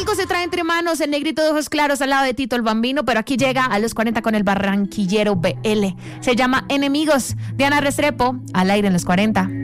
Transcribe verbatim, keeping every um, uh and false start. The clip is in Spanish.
veinticinco se trae entre manos el negrito de ojos claros al lado de Tito el Bambino, pero aquí llega a los cuarenta con el barranquillero B L. Se llama Enemigos. Diana Restrepo, al aire en los cuarenta.